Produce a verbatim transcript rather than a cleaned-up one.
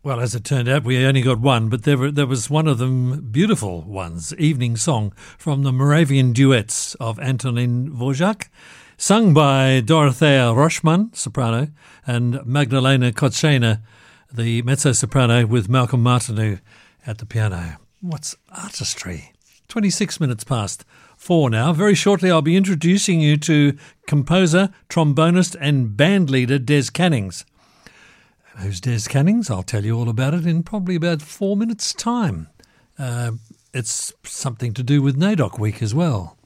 Well, as it turned out, we only got one, but there, were, there was one of them beautiful ones, Evening Song, from the Moravian Duets of Antonin Dvorak, sung by Dorothea Roschmann, soprano, and Magdalena Kotschena, the mezzo-soprano, with Malcolm Martineau at the piano. What's artistry? twenty-six minutes past four now. Very shortly I'll be introducing you to composer, trombonist and band leader Des Cannings. Who's Des Cannings? I'll tell you all about it in probably about four minutes' time. Uh, it's something to do with NAIDOC Week as well.